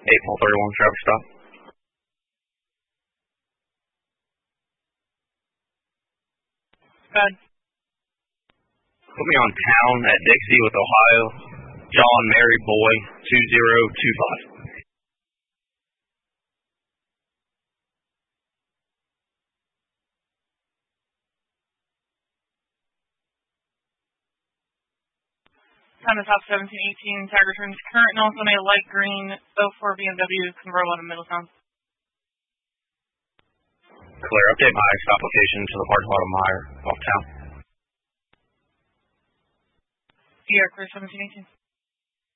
8-31 traffic stop. Good. Put me on town at Dixie with Ohio. John Mary Boy 2025. Time is off 1718. Tag returns current and also made a light green 04 BMW convertible to Middletown. Clear. Update my stop location to the parking lot of Meyer off town. Yeah, clear 1718.